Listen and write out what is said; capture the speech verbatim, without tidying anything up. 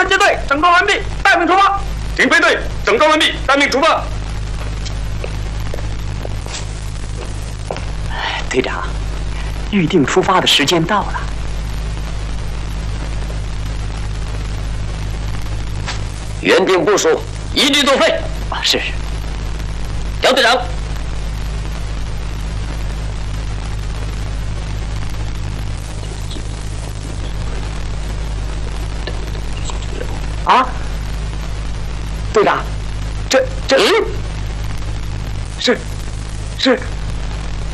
侦缉队整装完毕，待命出发。 警备队整装完毕，待命出发。 队长，预定出发的时间到了。 原定部署，一律作废。 啊，是是。 姚队长。 啊，队长，这这，嗯，是是